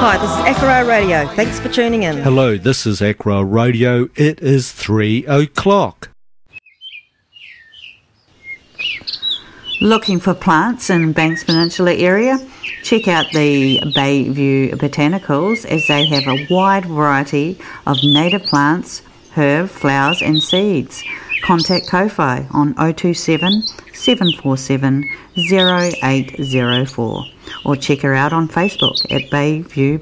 Hi, this is Akara Radio. Thanks for tuning in. Hello, this is Akara Radio. It is 3 o'clock. Looking for plants in Banks Peninsula area? Check out the Bayview Botanicals, as they have a wide variety of native plants, herb, flowers and seeds. Contact Ko-Fi on 027 747 0804 or check her out on Facebook at Bayview